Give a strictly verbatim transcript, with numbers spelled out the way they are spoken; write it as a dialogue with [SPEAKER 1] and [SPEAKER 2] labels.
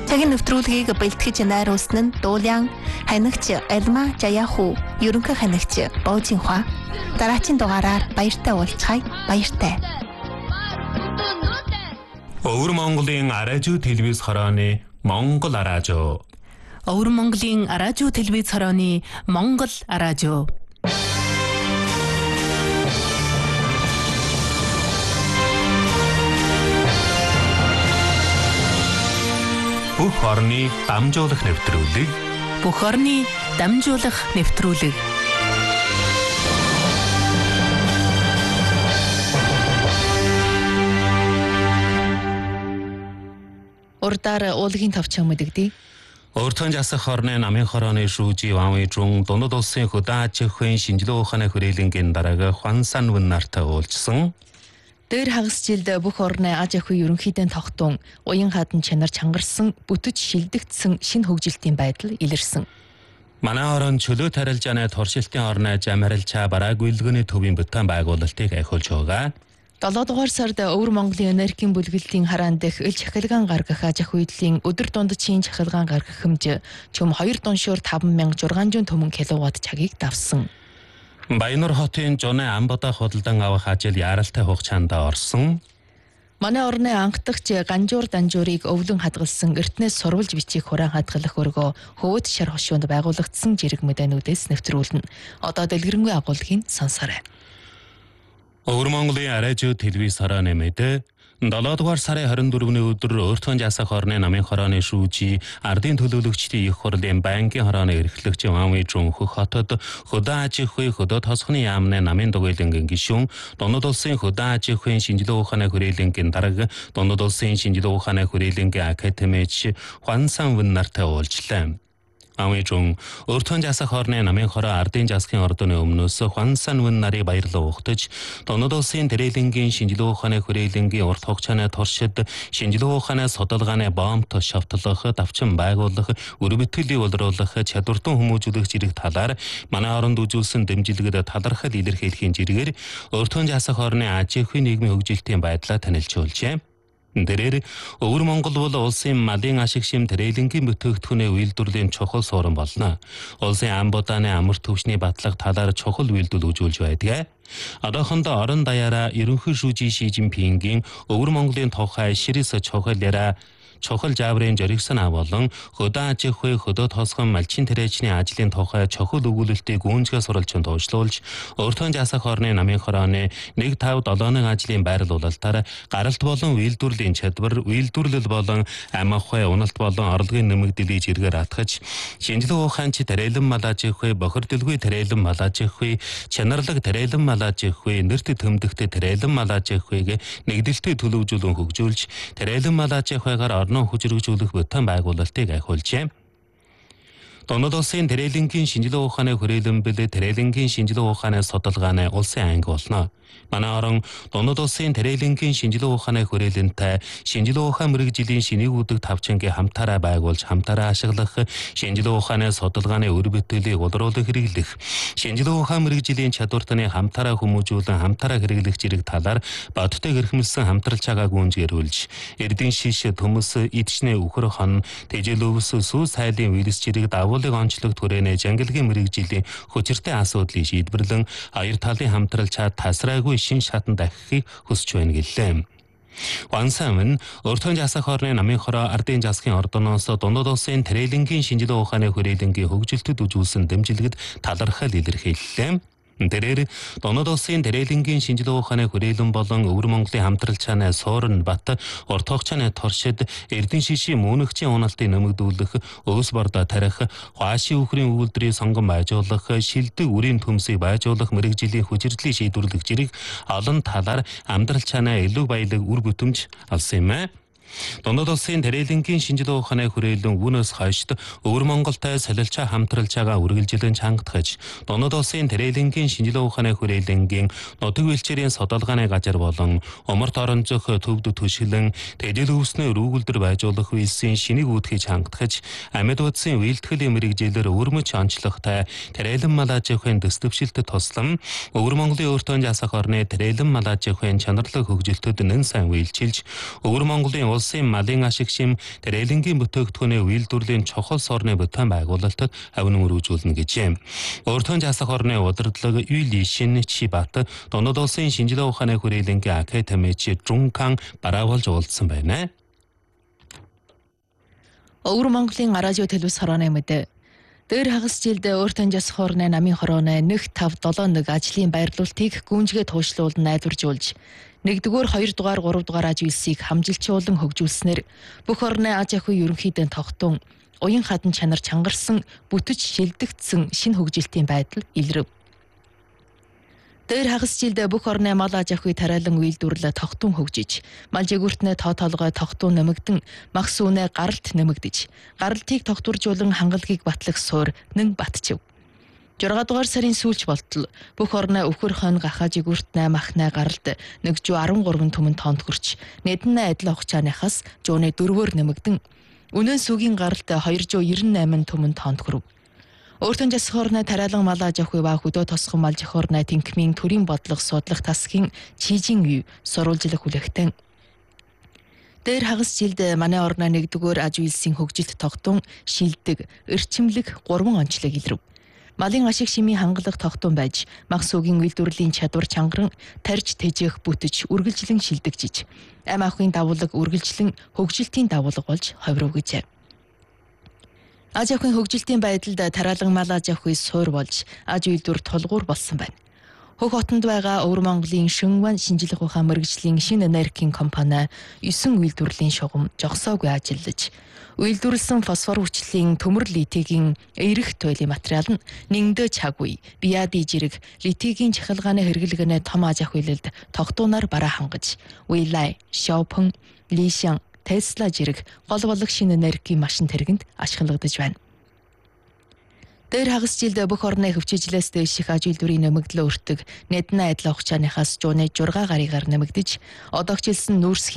[SPEAKER 1] Цагийн нэвтрүүлгийг бэлтгэж найруулсан нь Дуулиан, ханигч Элма Жаяху, ерөнхий ханигч Боожинхва. Дараагийн дугаараар баяртай уулзцай. Баяртай.
[SPEAKER 2] Өвөр Монголын аражуу телевиз хорооны Монгол аражуу.
[SPEAKER 3] Өвөр Монголын аражуу телевиз хорооны Монгол аражуу.
[SPEAKER 2] Бүх орны дамжуулах нэвтрүүлэг.
[SPEAKER 3] Бүх орны дамжуулах нэвтрүүлэг.
[SPEAKER 4] Урдаар уулгийн товчон мэдэгдээ.
[SPEAKER 2] Өөртөө жасах хорны намын хорооны шүүжи вамын жун дунд улсын хөдөө аж ахуйн шинжилгээ ухааны хүрээлэнгийн дараагаар Хвансан Вэн нартай уулзсан.
[SPEAKER 4] Дээр хагас жилд бүх орны аж ахуй ерөнхийдөө тогтун, уян хадан чанар чангарсан, бүтэж шилдэгдсэн шинэ хөгжилтийн байдал илэрсэн.
[SPEAKER 2] Манай орон чөлөө тарилжааны туршилтын орны жамарилчаа бараа гүйлгэний төвийн бүтээн байгуулалтыг ахиулж байгаа.
[SPEAKER 4] долоо дугаар сард Өвөр Монголын энергийн бүлгэлтийн хараан дэх ил чахилгаан гаргах аж ахуйдлын өдөр дундчийн чахилгаан гаргах хэмжээ чөм хоёр дуншуур таван мянга зургаан зуун төмөн киловатт цагийг давсан.
[SPEAKER 2] Баянур хотын Жуны амбада худалдан авах ажил яаралтай хугацаанд орсон.
[SPEAKER 4] Манай орны анхдагч Ганжуур Данжуурыг өвлөн хадгалсан эртнээс сурвалж бичиг хураан хадгалах өргөө хөвөт шар хошуунд байгуулагдсан жирэг мэдээнүүдээс нэвтрүүлнэ. Одоо дэлгэрэнгүй агуулгыг сонсоорой.
[SPEAKER 2] Өвөр Монголын аражуу телевиз хорооны мэдээ долоо дугаар сарын хорин дөрөвний өдөр өөртөө жасах хорны намын хорооны шүүжи ардын төлөөлөгчдийн их хурлын банкын хорооны эрхлэгч Вамын жун хөх хотод хөдөө аж ахуй хөдөө тосгоны яамны намын дугуйлангийн гишүүн дунд улсын хөдөө аж ахуйн шинжилгээ ухааны хүрээлэнгийн дарга дунд улсын шинжилгээ ухааны хүрээлэнгийн академич Хвансан Вэн нартай уулзлаа. Вамын жун өөртөө жасах хорны намын хороо ардын жасахын ордоны өмнөөс Хвансан Вэн нарыг баярлан угтаж дунд улсын тэрэлэнгийн шинжилгээ ухааны хүрээлэнгийн урт хугацааны туршид шинжилгээ ухааны судалгааны бомб шавтлах, давчин байгуулах, үр бүтээлийн улруулах, чадвартан хүмүүжүүлэх зэрэг талаар манай оронд үзүүлсэн дэмжлэгд талархал илэрхийлэхийн зэрэгээр өөртөө жасах хорны аж ахуйн нийгмийн хөгжилтийн байдлаа танилцуулжээ. Дээрэр Өвөр Монгол бол улсын малын ашиг шим тэрэлэнгийн бүтээгдэхүүний үйлдвэрлэлийн чухал суурин болно. Улсын амбудааны амар төвчний батлах талаар чухал үйлдэл үзүүлж байдаг. Одоохондоо орон даяараа ерөнхий шүүжи Ши Жинпингийн Өвөр Монголын тухай ширэс чухал яриа чухал жаврын жиргсэн болон хөдөө аж ахуй хөдөө тосгон малчин тэрэгчний ажлын тухай чухал өгүүлэлтийг гүнзгий сурвалжин туушлуулж өөртөө жасах хорны намын хорооны нэг тав долооны ажлын байрал улалтаар гаралт болон үйлдвэрлэлийн чадвар, үйлдвэрлэл болон ам ахуй, уналт болон орлогын нэмэгдэлийг зэргээр атгаж шинжилгээ ухаанч тэрэлэн мал аж ахуй, бохирдолгүй тэрэлэн мал аж ахуй, чанарлаг тэрэлэн мал аж ахуй, нэрт төмдөгтэй тэрэлэн мал аж ахуйг нэгдэлтэй төлөвжүүлэн хөгжүүлж тэрэлэн мал аж ахуйгаар орноо хүчрхэгжүүлэх бүтээн байгуулалтыг ахиулжээ. Дунд улсын тэрэлэнгийн шинжилгээ ухааны хүрээлэн-бэл тэрэлэнгийн шинжилгээ ухааны судалгааны улсын анги болно. Манай орон дунд улсын тэрэлэнгийн шинжилгээ ухааны хүрээлэнтэй шинжилгээ ухаан мэрэгжлийн шинээгүүдийг тавчингийн хамтаараа байгуулж хамтаараа ашиглах, шинжилгээ ухааны судалгааны үр бүтээлийг улруулах хэрэглэх, шинжилгээ ухаан мэрэгжлийн чадвартны хамтаараа хүмүүжүүлэн хамтаараа хэрэглэх зэрэг талаар бодтой гэрхэмлсэн хамтралж байгаа гүнзгийрүүлж, эрдэн шиш төмөс идчний үхэр хон тэжэл өвс сүс хайлын вирус зэрэг давуулыг онцлог түрээний жангалгийн мэрэгжлийн хүчиртэй асуудлыг шийдвэрлэн хоёр талын хамтралчаа тасраагүй шин шатанд дахихыг хүсэж байна гэлээ. Хвансан Вэн өөртөө жасах хорны намын хороо ардын жасахын ордоноос дунд улсын тэрэлэнгийн шинжилгээ ухааны хүрээлэнгийн хөгжилтөд үзүүлсэн дэмжлэгд талархал илэрхийллээ. Дээрэр дунд улсын тэрэлэнгийн шинжилгээ ухааны хүрээлэн болон Өвөр Монголын хамтралчааны суурн бат урт хугацааны туршид эрдэн шишийн мөнхчийн уналтыг нэмэгдүүлэх, өвс бордоо тарих, хуашийн үхрийн үйлдвэрийг сонгон байжуулах, шилдэг үрийн төмсийг байжуулах мэрэгжлийн хүчирдлийг шийдвэрлэх зэрэг олон талаар амьдралчааны илүү баялаг үр бүтэмж алсан юм аа. Дунд улсын тэрэлэнгийн шинжилгээ ухааны хүрээлэн үүнээс хойш Өвөр Монголтой солилцоо хамтралж байгаа үргэлжилэн чангатгаж, дунд улсын тэрэлэнгийн шинжилгээ ухааны хүрээлэнгийн нутаг бэлчээрийн судалгааны газар болон умарт орон зөх төвд төшгөлөн тэжил өвснөө рүүгэлдэр байжуулах үйлсийн шинийг үүдхийг чангатгаж, амьд удсын үйлдэхлийн мэрэгжлэр өрмөч онцлогтой тэрэлэн мал аж ахуйн дэс дэвшилтэд туслан Өвөр Монголын өөртөө жасах орны тэрэлэн мал аж ахуйн чанарлаг хөгжилтөд нэн сайн үйлчилж, Өвөр Монголын улсын малын ашиг шим тэрэлэнгийн бүтээгдэхүүний үйлдвэрлэлийн чухал сорны бүтээн байгуулалтад авин өргөжүүлнэ гэжээ. Өөртөө засах орны удирдлага Юли Шин Чибат Дунууд улсын шинжилгээ ухааны хүрээлэнгийн академич Жункан бараагуулж уулзсан байна.
[SPEAKER 4] Өвөр Монголын радио телевиз хорооны мэдээ. Дээр хагас жилд өөртөө засах орны намын хорооны нэг тав долоо нэг ажлын байрлуулалтыг гүнжгээ туушлуулан найдваржуулж, нэгдүгээр, хоёрдугаар, гуравдугаар аж үйлсийг хамжилчуулан хөгжүүлснээр бүх орны аж ахуй ерөнхийдөө тогтун, уян хадан чанар чангарсан, бүтэж шилдэгдсэн шинэ хөгжилтийн байдал илрэв. Дээр хагас жилд бүх орны мал аж ахуй тариалан үйлдвэрлэл тогтун хөгжиж, мал жигүүртнээ тоо толгой тогтун нэмэгдэн, махс үнэ гаралт нэмэгдэж, гаралтыг тогтворжуулан хангалагийг батлах суур нэн батчив. жургаа дугаар сарын сүүлч болтол бүх орны өвхөр хон гахаа жигүүртнээ махнаа гаралт нэгжүү арван гурван түмэн тоонд хүрч, нэднэ адил хугацааныхаас жууны дөрвөөр нэмэгдэн, үнэн сүгийн гаралт хоёржүү ерөн найман түмэн тоонд хүрв. Өөртөө засах орны тариалан мал аж ахуй ба хөдөө тосгон мал жих орны тэнхмийн төрийн бодлого судлах тасгийн чижийн үе сурвалжлах хүлэгтэн. Дээр хагас жилд манай орны нэгдүгээр аж үйлсийн хөгжилт тогтун, шилдэг, эрчимлэг гурван онцлог илрэв. Малын ашиг шимийн хангалах тогтун байж, мах сүгийн үйлдвэрлэлийн чадвар чангаран, тарж тэжээх бүтэж, үргэлжлэн шилдэгжиж, ам ахуйн давуулга үргэлжлэн хөгжилтийн давуулга болж ховров гэжээ. Аж ахуйн хөгжилтийн байдалд тариалан мал аж ахуй суур болж, аж үйлдвэр тулгуур болсон байна. Хөг хотод байгаа Өвөр Монголын Шингван шинжилгээ ухаан мэргэжлийн шинэ энергийн компани есөн үйлдвэрлэлийн шугам жогсоогүй ажиллаж, үйлдвэрлсэн фосфор хүчлийн төмөр литигийн эрэх туйлын материал нь нэндэ чаггүй, биади жирэг, литигийн чахалгааны хэрэглэгэнэ том аж ахуйлалд тогтуунаар бараа хангаж, Уйлай, Шопон, Лишан, Тесла жирэг гол болог шинэ энергийн машин тэргэнд ашиглагдаж байна. Дээр хагас жилд бүх орны хөвчөжлөөс дэш их аж үйлдвэрийн нэмэгдлээ өртөг, нэднэ адил хугацааныхаас жууны жургаа гаригаар нэмэгдэж, одоогчилсан нүүрс